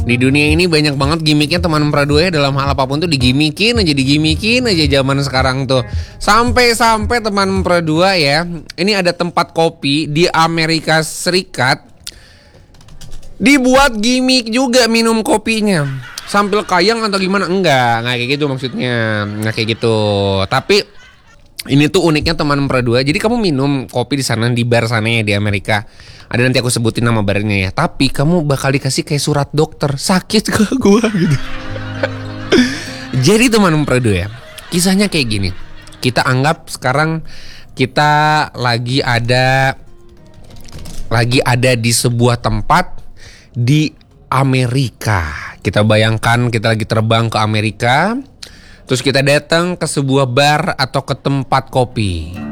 Di dunia ini banyak banget gimmicknya teman Pradua ya. Dalam hal apapun tuh digimikin aja zaman sekarang tuh. Sampai-sampai teman Pradua ya, ini ada tempat kopi di Amerika Serikat dibuat gimmick juga minum kopinya. Sambil kayang atau gimana? Enggak kayak gitu maksudnya. Nggak kayak gitu. Tapi ini tuh uniknya teman Pradua. Jadi kamu minum kopi di sana, di bar sana ya di Amerika. Ada nanti aku sebutin nama barnya ya. Tapi kamu bakal dikasih kayak surat dokter. Sakit ke gua gitu. Jadi teman Pradua ya, kisahnya kayak gini. Kita anggap sekarang kita lagi ada di sebuah tempat di Amerika. Kita bayangkan kita lagi terbang ke Amerika. Terus kita datang ke sebuah bar atau ke tempat kopi.